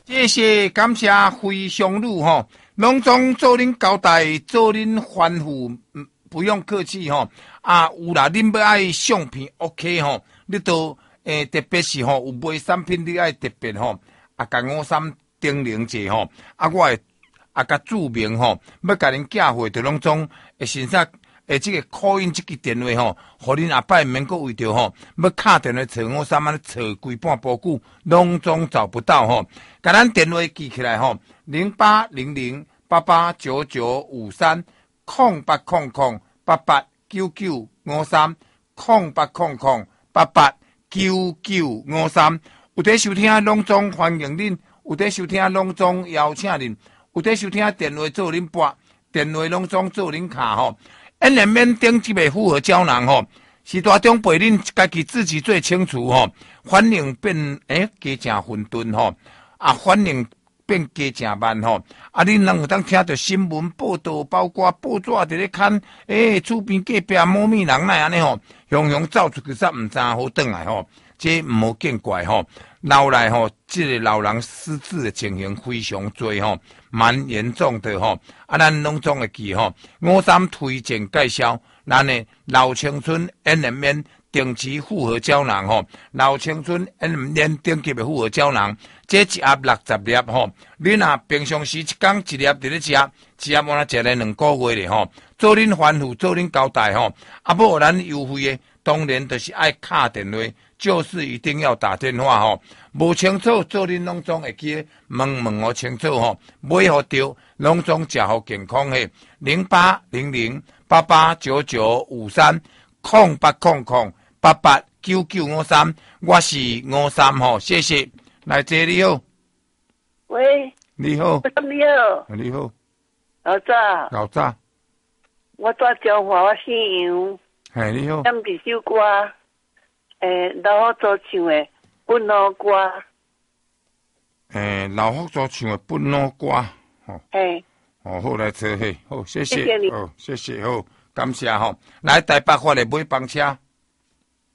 谢谢感谢非常女吼，隆重做恁交代，做恁吩咐，不用客气吼。啊，有啦，恁要爱相片 OK 吼，你都特别是吼有卖产品，你爱特别吼啊，甲53叮咛者吼，啊，我会啊甲注明吼，要甲恁寄货，就拢总先生。这个call in这个电话吼，互恁下摆免阁为着吼，要敲电话找53安尼找规半步久，拢总找不到吼。甲咱电话记起来吼，0800889953 0800889953 有在收听拢总欢迎恁，有在收听拢总邀请恁，有在收听电话做恁拨，电话拢总做恁卡吼。免免顶即个复合胶囊吼，时大中陪恁家己自己最清楚吼。反应变加诚混沌吼，啊反应变加诚慢吼。啊，恁能有当听到新闻报道，包括报纸伫咧看，厝边隔壁某咪人来安尼吼，雄雄走出去煞毋知好转来吼，这毋好见怪吼。老来吼，这个老人失智的情形非常多吼，蛮严重的吼。啊，咱拢总会记吼，53推荐介绍咱的老青春 NMN 定期复合胶囊吼，老青春 NMN 顶级的复合胶囊，这一盒60粒吼，你若平常时一天一粒伫咧食，一盒我食了2个月咧吼，做恁吩咐，做恁交代吼，啊，无咱优惠的，当然就是爱敲电话。就是一定要打电话吼，无清楚做恁拢总会去问我清楚吼，买好着拢总食好健康的0800889953 0800889953，我是53吼，谢谢。来这你好， 喂， 你好， 你好， 你好，老早， 我住中华，我姓杨， 嘿，你好， 唱一首歌。老福组唱的《本土歌》。 老福组唱的《本土歌》吼。好来找嘿，好，谢谢，好，谢谢，好，感谢吼。来台北发来买房车。